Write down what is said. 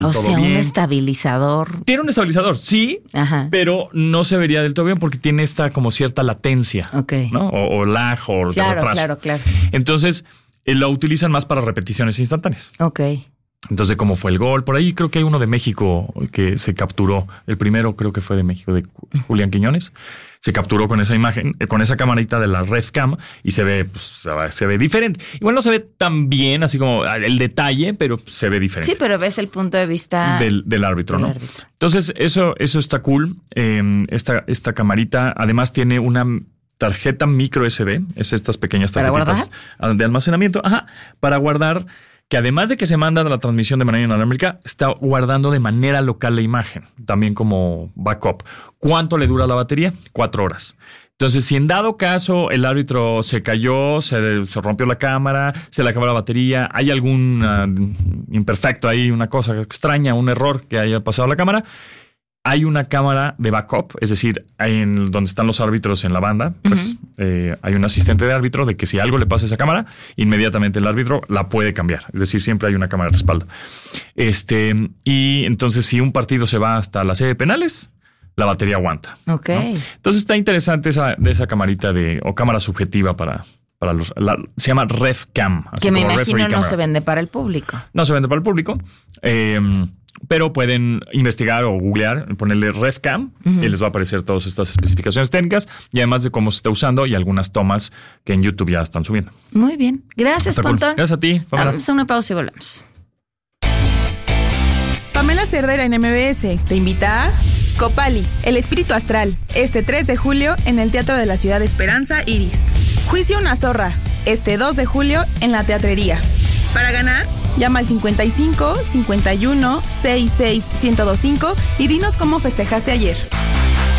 O todo sea, bien. un estabilizador. Tiene un estabilizador, sí, Ajá. pero no se vería del todo bien porque tiene esta como cierta latencia, Ok. ¿no? O lag o Claro, retraso. claro. Entonces, lo utilizan más para repeticiones instantáneas. Ok. Entonces, ¿cómo fue el gol? Por ahí creo que hay uno de México que se capturó. El primero creo que fue de México, de Julián Quiñones. Se capturó con esa imagen, con esa camarita de la RefCam y se ve, pues, se ve diferente. Igual no se ve tan bien, así como el detalle, pero se ve diferente. Sí, pero ves el punto de vista del árbitro, ¿no? Entonces, eso está cool. Esta camarita además tiene una tarjeta micro SD, es estas pequeñas tarjetitas de almacenamiento, para guardar, que además de que se manda la transmisión de manera inalámbrica, está guardando de manera local la imagen, también como backup. ¿Cuánto le dura la batería? 4 horas. Entonces, si en dado caso el árbitro se cayó, se rompió la cámara, se le acabó la batería, hay algún imperfecto ahí, una cosa extraña, un error que haya pasado la cámara, hay una cámara de backup, es decir, donde están los árbitros en la banda, pues hay un asistente de árbitro de que si algo le pasa a esa cámara, inmediatamente el árbitro la puede cambiar. Es decir, siempre hay una cámara de respaldo. Y entonces si un partido se va hasta la sede de penales, la batería aguanta. Ok. ¿No? Entonces está interesante esa camarita o cámara subjetiva para se llama RefCam. Que me imagino no se vende para el público. No se vende para el público. Pero pueden investigar o googlear, ponerle RefCam y les va a aparecer todas estas especificaciones técnicas y además de cómo se está usando y algunas tomas que en YouTube ya están subiendo. Muy bien. Gracias, Pontón. Cool. Gracias a ti, Pamela. Vamos a una pausa y volvemos. Pamela Cerdeira en MBS te invita a Copali, el espíritu astral, este 3 de julio en el Teatro de la Ciudad de Esperanza, Iris. Juicio una zorra, este 2 de julio en la Teatrería. Para ganar, llama al 55 51 66 1025 y dinos cómo festejaste ayer.